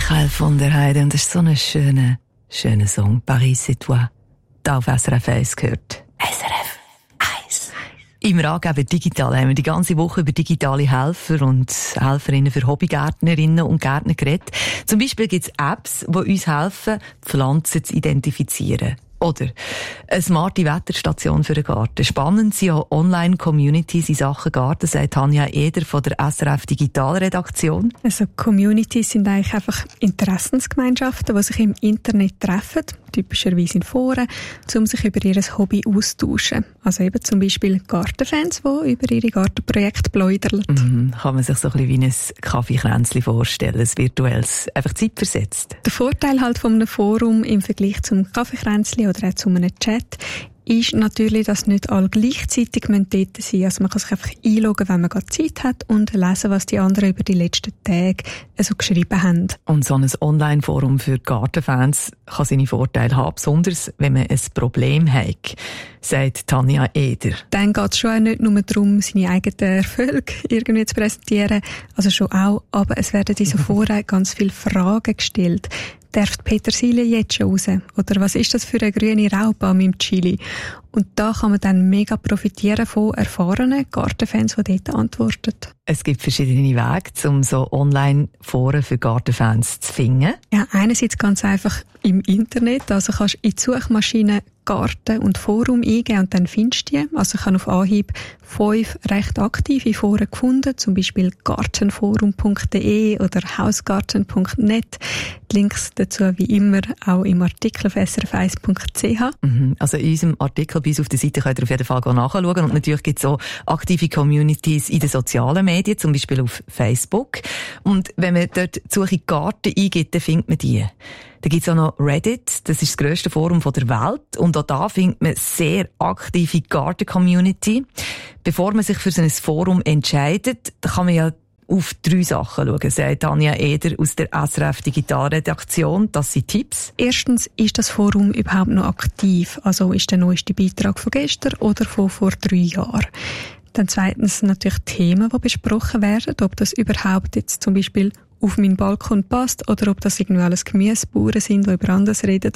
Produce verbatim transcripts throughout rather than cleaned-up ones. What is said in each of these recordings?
Michael von der Heide, und das ist so ein schöner, schöner Song. Paris c'est toi. Da auf S R F eins gehört. S R F eins. Im Ratgeber Digital haben wir die ganze Woche über digitale Helfer und Helferinnen für Hobbygärtnerinnen und Gärtner geredet. Zum Beispiel gibt es Apps, die uns helfen, Pflanzen zu identifizieren. Oder eine smarte Wetterstation für den Garten. Spannend sind ja Online-Communities in Sachen Garten, sagt Tanja Eder von der S R F Digitalredaktion. Also Communities sind eigentlich einfach Interessensgemeinschaften, die sich im Internet treffen, typischerweise in Foren, um sich über ihr Hobby austauschen. Also eben zum Beispiel Gartenfans, die über ihre Gartenprojekte plaudern. Mhm, kann man sich so ein bisschen wie ein Kaffeekränzchen vorstellen, ein virtuelles, einfach zeitversetzt. Der Vorteil halt von einem Forum im Vergleich zum Kaffeekränzchen oder auch zu einem Chat ist natürlich, dass nicht alle gleichzeitig dort sein müssen. Also man kann sich einfach einloggen, wenn man gerade Zeit hat, und lesen, was die anderen über die letzten Tage so geschrieben haben. Und so ein Online-Forum für Gartenfans kann seine Vorteile haben, besonders wenn man ein Problem hat, sagt Tanja Eder. Dann geht es schon auch nicht nur darum, seine eigenen Erfolge irgendwie zu präsentieren, also schon auch, aber es werden in so Foren ganz viele Fragen gestellt. Darf die Petersilie jetzt schon raus? Oder was ist das für eine grüne Raubaum im Chili? Und da kann man dann mega profitieren von erfahrenen Gartenfans, die dort antworten. Es gibt verschiedene Wege, um so Online-Foren für Gartenfans zu finden. Ja, einerseits ganz einfach im Internet. Also kannst du in die Suchmaschine Garten und Forum eingeben und dann findest du die. Also ich habe auf Anhieb fünf recht aktive Foren gefunden, zum Beispiel gartenforum punkt de oder hausgarten punkt net. Die Links dazu wie immer auch im Artikel auf s r f eins punkt c h. Mhm. Also in unserem Artikel bei uns auf der Seite könnt ihr auf jeden Fall nachschauen. Und natürlich gibt es auch aktive Communities in den sozialen Medien, zum Beispiel auf Facebook. Und wenn man dort die Suche Garten eingibt, dann findet man die. Da gibt es auch noch Reddit, das ist das grösste Forum der Welt. Und auch da findet man sehr aktive Garten-Community. Bevor man sich für so ein Forum entscheidet, da kann man ja auf drei Sachen schauen, sagt Tanja Eder aus der S R F Digitalredaktion. Das sind Tipps. Erstens, ist das Forum überhaupt noch aktiv? Also ist der neueste Beitrag von gestern oder von vor drei Jahren? Dann zweitens natürlich Themen, die besprochen werden, ob das überhaupt jetzt zum Beispiel auf meinen Balkon passt oder ob das irgendwie alles Gemüsebauern sind, die über anderes reden.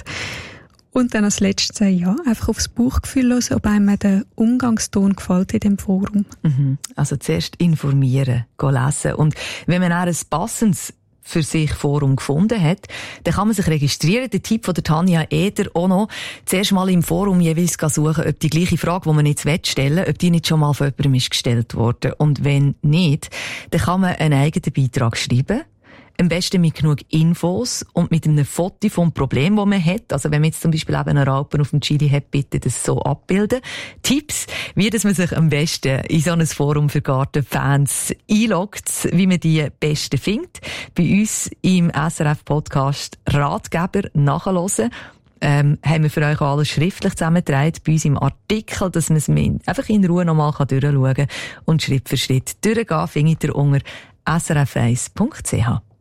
Und dann als letztes, ja, einfach aufs Bauchgefühl hören, ob einem der Umgangston gefällt in dem Forum. Mhm. Also zuerst informieren, lesen. Und wenn man auch ein passendes für sich Forum gefunden hat, dann kann man sich registrieren. Der Tipp von der Tanja Eder auch noch. Zuerst mal im Forum jeweils suchen, ob die gleiche Frage, die man jetzt stellen will, ob die nicht schon mal von jemandem ist gestellt worden. Und wenn nicht, dann kann man einen eigenen Beitrag schreiben. Am besten mit genug Infos und mit einem Foto vom Problem, das man hat. Also wenn man jetzt zum Beispiel eben eine Raupe auf dem Chili hat, bitte das so abbilden. Tipps, wie dass man sich am besten in so ein Forum für Gartenfans einloggt, wie man die besten findet. Bei uns im S R F-Podcast Ratgeber nachhören. Ähm, haben wir für euch auch alles schriftlich zusammengetragen bei uns im Artikel, dass man es einfach in Ruhe nochmal durchschauen kann und Schritt für Schritt durchgehen, findet ihr unter s r f eins punkt c h.